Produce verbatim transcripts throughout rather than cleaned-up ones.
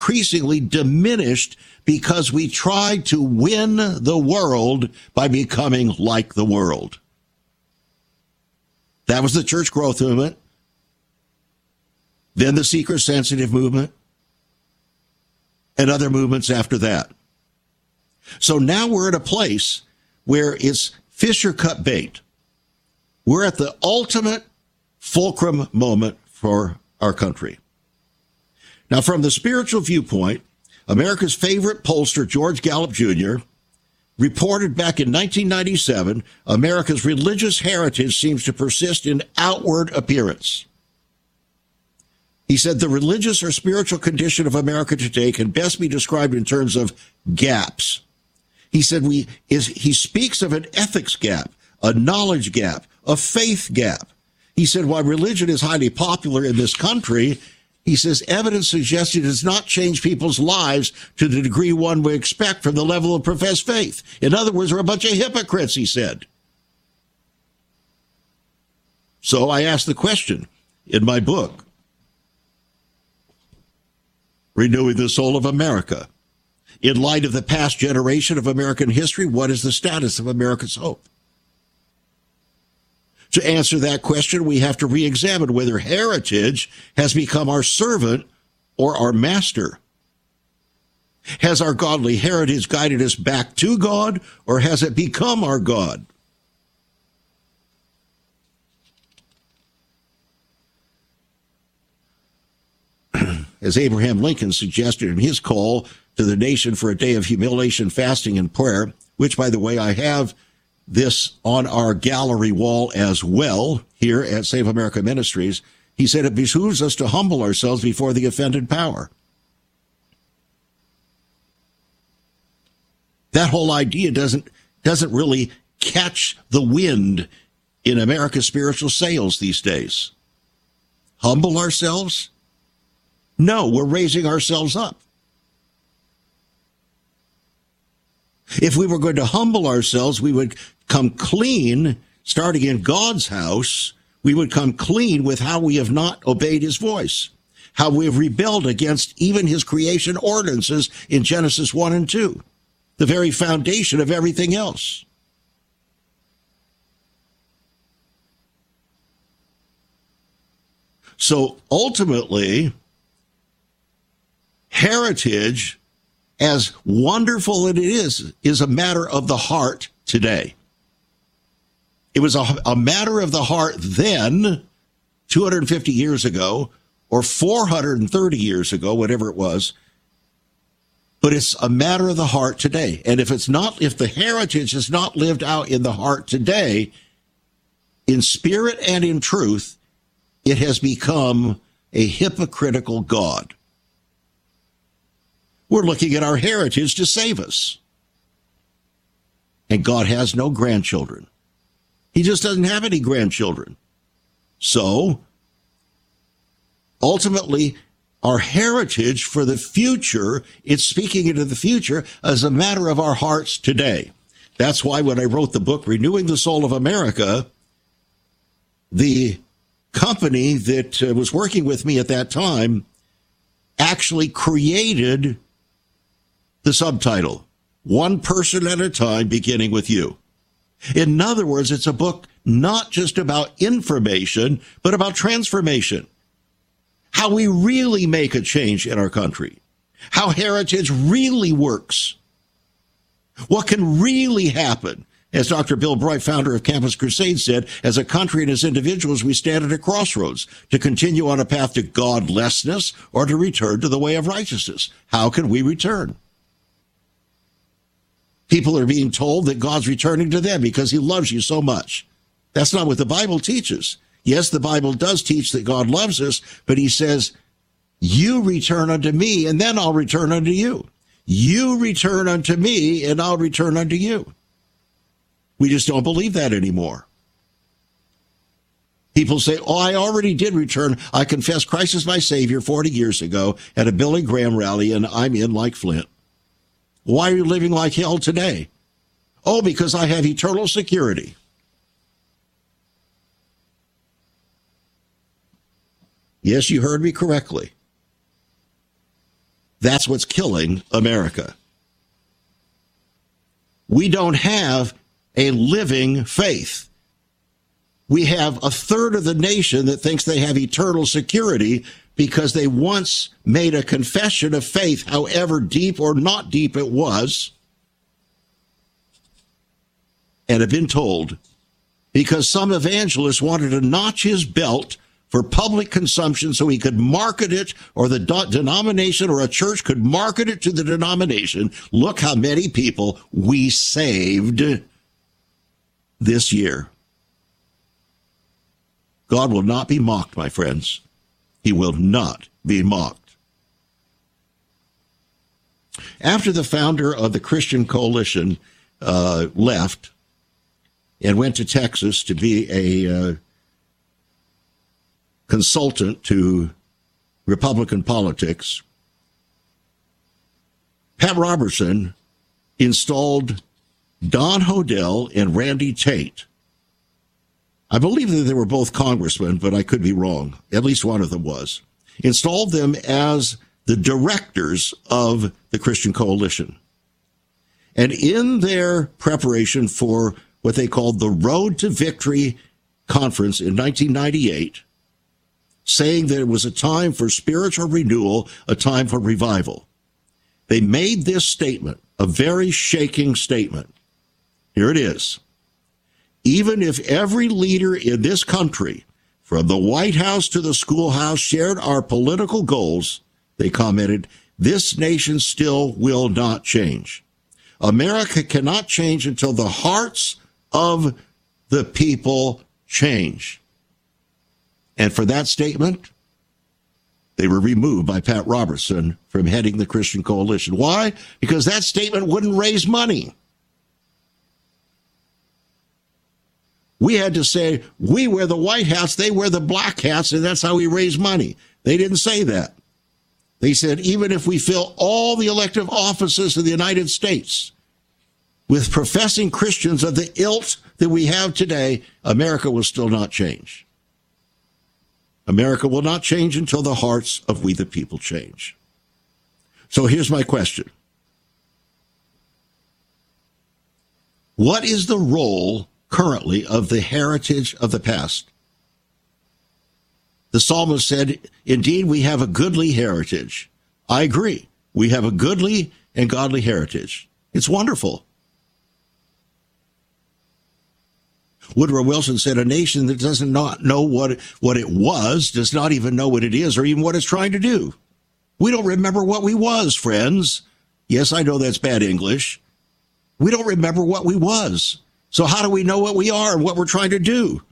increasingly diminished because we tried to win the world by becoming like the world. That was the church growth movement. Then the seeker-sensitive movement. And other movements after that. So now we're at a place where it's fish or cut bait. We're at the ultimate fulcrum moment for our country. Now, from the spiritual viewpoint, America's favorite pollster, George Gallup Junior, reported back in nineteen ninety-seven, America's religious heritage seems to persist in outward appearance. He said the religious or spiritual condition of America today can best be described in terms of gaps. He said we is he speaks of an ethics gap, a knowledge gap, a faith gap. He said while religion is highly popular in this country, he says evidence suggests it does not change people's lives to the degree one would expect from the level of professed faith. In other words, we're a bunch of hypocrites, he said. So I asked the question in my book, Renewing the Soul of America. In light of the past generation of American history, what is the status of America's hope? To answer that question, we have to re-examine whether heritage has become our servant or our master. Has our godly heritage guided us back to God, or has it become our God? As Abraham Lincoln suggested in his call to the nation for a day of humiliation, fasting, and prayer, which, by the way, I have this on our gallery wall as well here at Save America Ministries. He said it behooves us to humble ourselves before the offended power. That whole idea doesn't doesn't really catch the wind in America's spiritual sails these days. Humble ourselves? No, we're raising ourselves up. If we were going to humble ourselves, we would come clean, starting in God's house. We would come clean with how we have not obeyed his voice, how we have rebelled against even his creation ordinances in Genesis one and two, the very foundation of everything else. So ultimately, heritage, as wonderful as it is, is a matter of the heart today. It was a, a matter of the heart then, two hundred fifty years ago, or four hundred thirty years ago, whatever it was. But it's a matter of the heart today. And if it's not, if the heritage is not lived out in the heart today, in spirit and in truth, it has become a hypocritical God. We're looking at our heritage to save us. And God has no grandchildren. He just doesn't have any grandchildren. So, ultimately, our heritage for the future, it's speaking into the future as a matter of our hearts today. That's why when I wrote the book, Renewing the Soul of America, the company that uh, was working with me at that time actually created the subtitle, One Person at a Time, Beginning with You. In other words, it's a book not just about information, but about transformation. How we really make a change in our country. How heritage really works. What can really happen. As Doctor Bill Bright, founder of Campus Crusade, said, as a country and as individuals, we stand at a crossroads to continue on a path to godlessness or to return to the way of righteousness. How can we return? People are being told that God's returning to them because he loves you so much. That's not what the Bible teaches. Yes, the Bible does teach that God loves us, but he says, you return unto me, and then I'll return unto you. You return unto me, and I'll return unto you. We just don't believe that anymore. People say, oh, I already did return. I confessed Christ as my Savior forty years ago at a Billy Graham rally, and I'm in like Flint. Why are you living like hell today? Oh, because I have eternal security. Yes, you heard me correctly. That's what's killing America. We don't have a living faith. We have a third of the nation that thinks they have eternal security because they once made a confession of faith, however deep or not deep it was, and have been told because some evangelist wanted to notch his belt for public consumption so he could market it, or the denomination or a church could market it to the denomination. Look how many people we saved this year. God will not be mocked, my friends. He will not be mocked. After the founder of the Christian Coalition uh, left and went to Texas to be a uh, consultant to Republican politics, Pat Robertson installed Don Hodel and Randy Tate. I believe that they were both congressmen, but I could be wrong. At least one of them was. Installed them as the directors of the Christian Coalition. And in their preparation for what they called the Road to Victory Conference in nineteen ninety-eight, saying that it was a time for spiritual renewal, a time for revival, they made this statement, a very shaking statement. Here it is. Even if every leader in this country, from the White House to the schoolhouse, shared our political goals, they commented, this nation still will not change. America cannot change until the hearts of the people change. And for that statement, they were removed by Pat Robertson from heading the Christian Coalition. Why? Because that statement wouldn't raise money. We had to say, we wear the white hats, they wear the black hats, and that's how we raise money. They didn't say that. They said, even if we fill all the elective offices of the United States with professing Christians of the ilk that we have today, America will still not change. America will not change until the hearts of we the people change. So here's my question. What is the role currently of the heritage of the past? The psalmist said, indeed, we have a goodly heritage. I agree. We have a goodly and godly heritage. It's wonderful. Woodrow Wilson said, a nation that does not know what, what it was does not even know what it is or even what it's trying to do. We don't remember what we was, friends. Yes, I know that's bad English. We don't remember what we was. So how do we know what we are and what we're trying to do?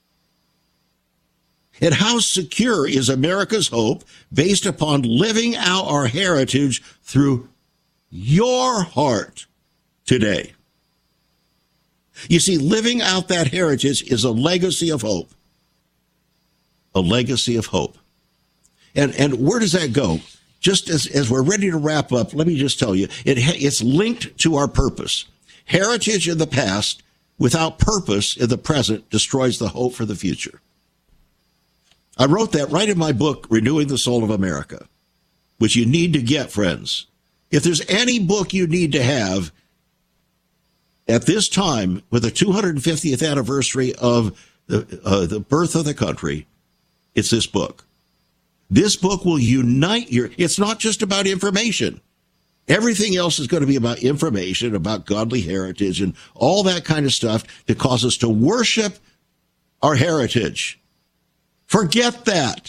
And how secure is America's hope based upon living out our heritage through your heart today? You see, living out that heritage is a legacy of hope. A legacy of hope. And and where does that go? Just as, as we're ready to wrap up, let me just tell you, it it's linked to our purpose. Heritage in the past without purpose in the present destroys the hope for the future. I wrote that right in my book, Renewing the Soul of America, which you need to get, friends. If there's any book you need to have at this time, with the two hundred fiftieth anniversary of the, uh, the birth of the country, it's this book. This book will unite your, it's not just about information. Everything else is going to be about information, about godly heritage and all that kind of stuff that causes us to worship our heritage. Forget that.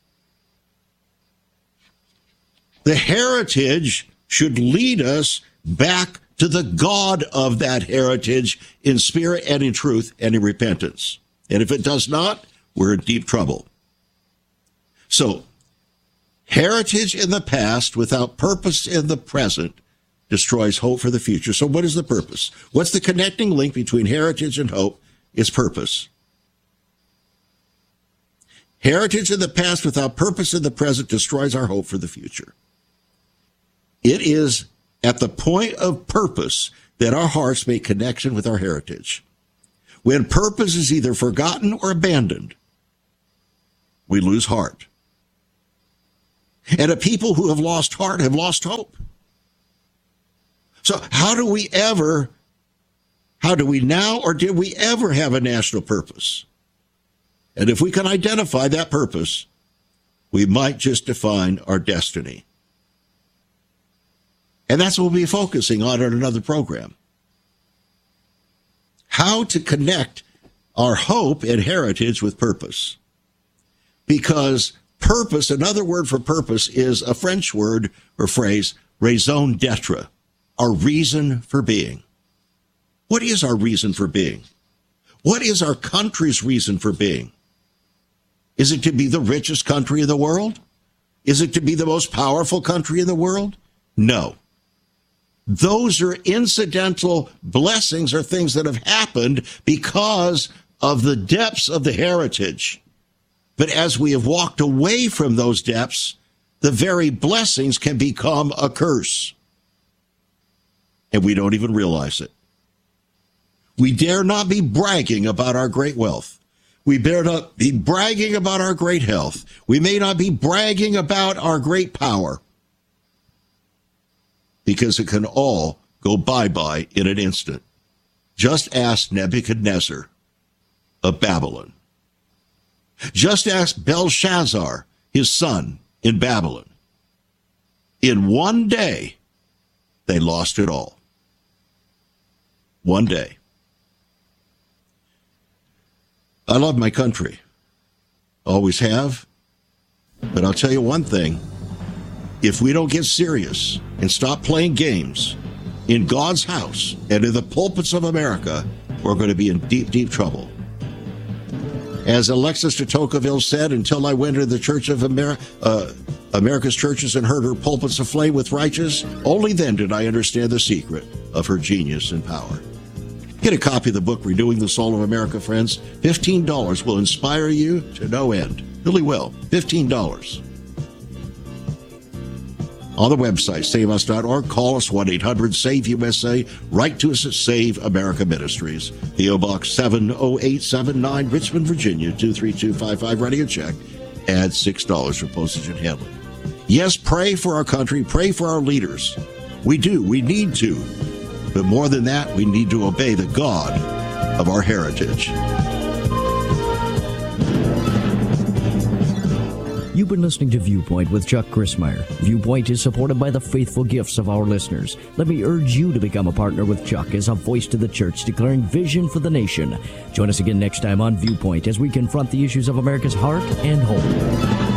The heritage should lead us back to the God of that heritage in spirit and in truth and in repentance. And if it does not, we're in deep trouble. So, heritage in the past without purpose in the present destroys hope for the future. So what is the purpose? What's the connecting link between heritage and hope? It's purpose. Heritage in the past without purpose in the present destroys our hope for the future. It is at the point of purpose that our hearts make connection with our heritage. When purpose is either forgotten or abandoned, we lose heart. And a people who have lost heart have lost hope. So how do we ever, how do we now or did we ever have a national purpose? And if we can identify that purpose, we might just define our destiny. And that's what we'll be focusing on in another program. How to connect our hope and heritage with purpose. Because purpose, another word for purpose, is a French word or phrase, raison d'etre, our reason for being. What is our reason for being? What is our country's reason for being? Is it to be the richest country in the world? Is it to be the most powerful country in the world? No. Those are incidental blessings or things that have happened because of the depths of the heritage. But as we have walked away from those depths, the very blessings can become a curse. And we don't even realize it. We dare not be bragging about our great wealth. We dare not be bragging about our great health. We may not be bragging about our great power. Because it can all go bye-bye in an instant. Just ask Nebuchadnezzar of Babylon. Just ask Belshazzar, his son, in Babylon. In one day, they lost it all. One day. I love my country. Always have. But I'll tell you one thing. If we don't get serious and stop playing games in God's house and in the pulpits of America, we're going to be in deep, deep trouble. As Alexis de Tocqueville said, until I went into the Church of America, uh, America's churches and heard her pulpits aflame with righteous, only then did I understand the secret of her genius and power. Get a copy of the book, Renewing the Soul of America, friends. fifteen dollars will inspire you to no end. Really will. fifteen dollars. On the website, save us dot org. Call us one eight hundred save U S A. Write to us at Save America Ministries. P O Box seven oh eight seven nine, Richmond, Virginia, two three two five five. Writing a check. Add six dollars for postage and handling. Yes, pray for our country. Pray for our leaders. We do. We need to. But more than that, we need to obey the God of our heritage. You've been listening to Viewpoint with Chuck Crismier. Viewpoint is supported by the faithful gifts of our listeners. Let me urge you to become a partner with Chuck as a voice to the church declaring vision for the nation. Join us again next time on Viewpoint as we confront the issues of America's heart and home.